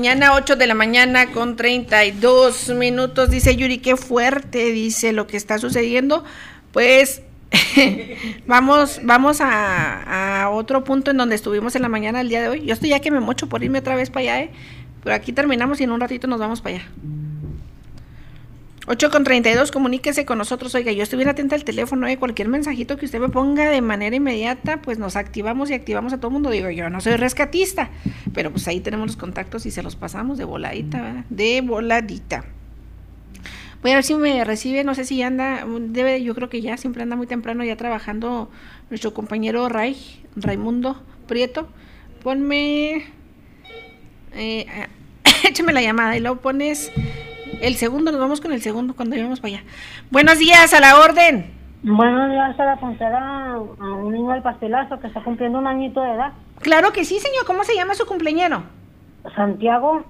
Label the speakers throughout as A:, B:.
A: mañana, 8 de la mañana con 32 minutos. Dice Yuri, qué fuerte, dice lo que está sucediendo. Pues vamos a otro punto en donde estuvimos en la mañana el día de hoy. Yo estoy ya que me mocho por irme otra vez para allá, pero aquí terminamos y en un ratito nos vamos para allá. 8:32, comuníquese con nosotros. Oiga, yo estoy bien atenta al teléfono, cualquier mensajito que usted me ponga de manera inmediata, pues nos activamos y activamos a todo el mundo. Digo, yo no soy rescatista, pero pues ahí tenemos los contactos y se los pasamos de voladita, ¿verdad? De voladita. Voy a ver si me recibe, no sé si anda, yo creo que ya, siempre anda muy temprano ya trabajando nuestro compañero Raimundo Prieto. Ponme, échame la llamada y luego pones el segundo, nos vamos con el segundo cuando llevamos para allá. Buenos días, a la orden.
B: Buenos días, a la puntera a un niño del pastelazo que está cumpliendo un añito de edad.
A: Claro que sí, señor. ¿Cómo se llama su cumpleañero?
B: Santiago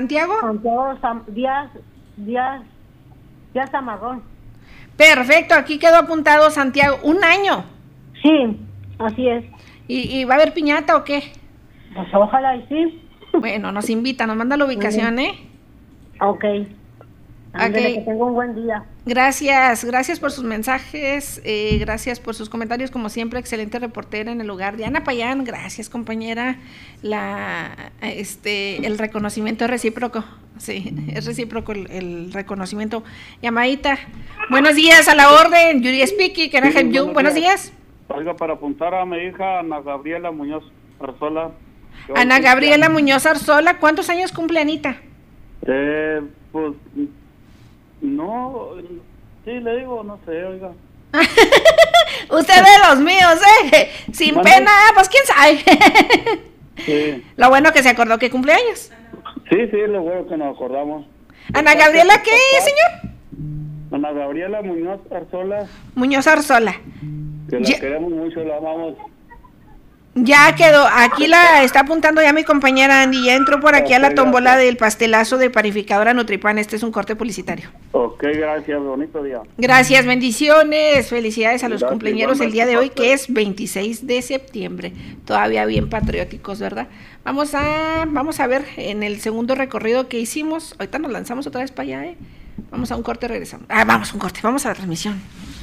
B: Díaz Zamarrón.
A: Perfecto, aquí quedó apuntado Santiago. ¿Un año?
B: Sí, así es.
A: ¿Y va a haber piñata o qué?
B: Pues ojalá y sí.
A: Bueno, nos invita, nos manda la ubicación,
B: Ok.
A: Okay.
B: Que tenga un buen día.
A: Gracias por sus mensajes, gracias por sus comentarios, como siempre, excelente reportera en el lugar. Diana Payán, gracias compañera, el reconocimiento es recíproco, sí, es recíproco el reconocimiento. Llamadita, buenos días, a la orden, Yuri Speaky, que era Jung, buenos días.
C: Oiga, para apuntar a mi hija Ana Gabriela Muñoz Arzola.
A: Ana Gabriela Muñoz Arzola, ¿cuántos años cumple Anita?
C: Pues no, sí le digo, no sé, oiga.
A: Usted de los míos, sin bueno, pena, pues quién sabe.
C: Sí.
A: Lo bueno que se acordó que cumpleaños.
C: Sí, lo bueno que nos acordamos.
A: Ana Gabriela, ¿qué, señor?
C: Ana Gabriela Muñoz Arzola.
A: Muñoz Arzola.
C: Que la queremos mucho, la amamos.
A: Ya quedó, aquí la está apuntando ya mi compañera Andy, ya entró por aquí a la tómbola del pastelazo de Panificadora Nutripan. Este es un corte publicitario.
C: Ok, gracias, bonito día.
A: Gracias, bendiciones, felicidades a los cumpleañeros el día de hoy, que es 26 de septiembre, todavía bien patrióticos, ¿verdad? Vamos a ver en el segundo recorrido que hicimos, ahorita nos lanzamos otra vez para allá, vamos a un corte, regresamos. Vamos a la transmisión.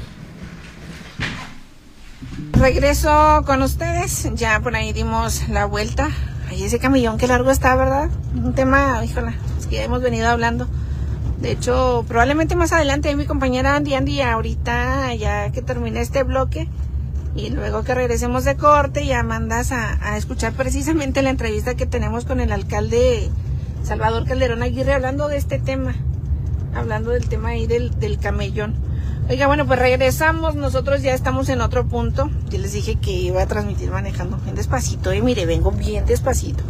A: Regreso con ustedes, ya por ahí dimos la vuelta. Ay, ese camellón qué largo está, ¿verdad? Un tema, híjola, es que ya hemos venido hablando. De hecho, probablemente más adelante mi compañera Andy, ahorita ya que termine este bloque y luego que regresemos de corte, ya mandas a escuchar precisamente la entrevista que tenemos con el alcalde Salvador Calderón Aguirre, hablando de este tema, hablando del tema ahí del camellón. Oiga, bueno, pues regresamos, nosotros ya estamos en otro punto. Yo les dije que iba a transmitir manejando bien despacito, mire, vengo bien despacito.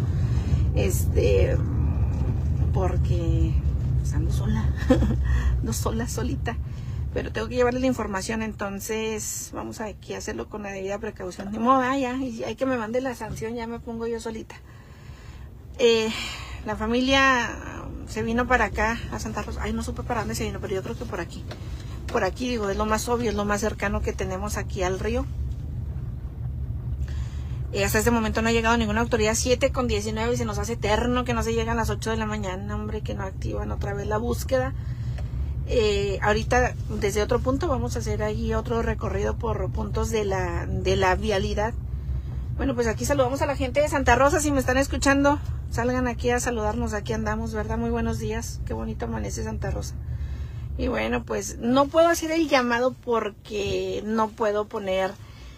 A: Porque pues ando sola, no solita, pero tengo que llevarle la información, entonces vamos aquí a hacerlo con la debida precaución. Ni modo, ya, y hay que me mande la sanción, ya me pongo yo solita. La familia se vino para acá, a Santa Rosa. Ay, no supe para dónde se vino, pero yo creo que por aquí. Por aquí, digo, es lo más obvio, es lo más cercano que tenemos aquí al río. Hasta este momento no ha llegado ninguna autoridad. 7:19 y se nos hace eterno que no se llegan a las 8 de la mañana, hombre, que no activan otra vez la búsqueda. Ahorita, desde otro punto, vamos a hacer ahí otro recorrido por puntos de la vialidad. Bueno, pues aquí saludamos a la gente de Santa Rosa. Si me están escuchando, salgan aquí a saludarnos. Aquí andamos, ¿verdad? Muy buenos días. Qué bonito amanece Santa Rosa. Y bueno, pues no puedo hacer el llamado porque no puedo poner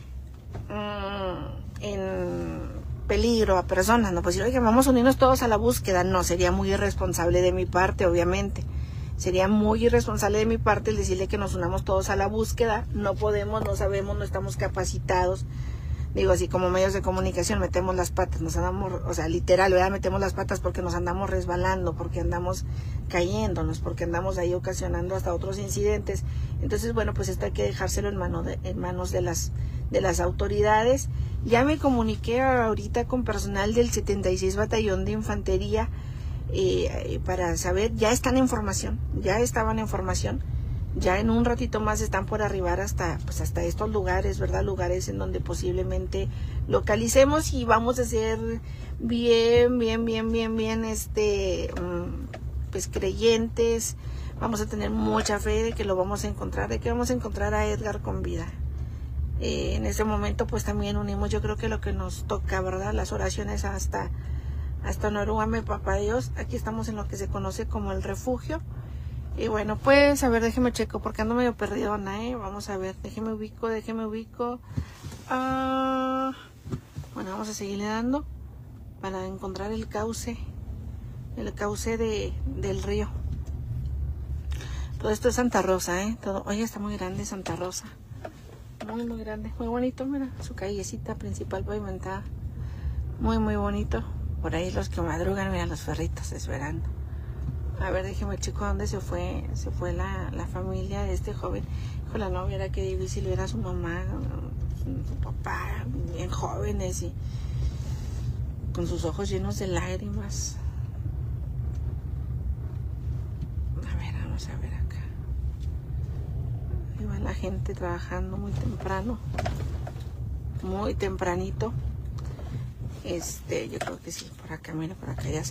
A: en peligro a personas. No puedo decir, oye, vamos a unirnos todos a la búsqueda. No, sería muy irresponsable de mi parte, obviamente. Sería muy irresponsable de mi parte el decirle que nos unamos todos a la búsqueda. No podemos, no sabemos, no estamos capacitados. Digo, así como medios de comunicación metemos las patas, nos andamos, o sea, literal, ¿verdad? Metemos las patas porque nos andamos resbalando, porque andamos cayéndonos, porque andamos ahí ocasionando hasta otros incidentes. Entonces, bueno, pues esto hay que dejárselo en manos de las autoridades. Ya me comuniqué ahorita con personal del 76 Batallón de Infantería para saber, ya estaban en formación, Ya en un ratito más están por arribar hasta estos lugares, ¿verdad? Lugares en donde posiblemente localicemos y vamos a ser bien, pues creyentes. Vamos a tener mucha fe de que lo vamos a encontrar, de que vamos a encontrar a Edgar con vida. En ese momento pues también unimos, yo creo que lo que nos toca, ¿verdad? Las oraciones hasta Noruame, Papá Dios. Aquí estamos en lo que se conoce como el refugio. Y bueno, pues, a ver, déjeme checo, porque ando medio perdidona, Vamos a ver, déjeme ubico. Bueno, vamos a seguirle dando para encontrar el cauce del río. Todo esto es Santa Rosa, Todo, oye, está muy grande Santa Rosa. Muy grande, muy bonito, mira, su callecita principal pavimentada. Muy bonito. Por ahí los que madrugan, mira, los ferritos esperando. A ver, déjeme chico, ¿dónde se fue la familia de este joven? Hijo, la novia, era que difícil ver a su mamá, su papá, bien jóvenes y con sus ojos llenos de lágrimas. A ver, vamos a ver acá. Ahí va la gente trabajando muy temprano, muy tempranito. Yo creo que sí, por acá, mira, por acá ya se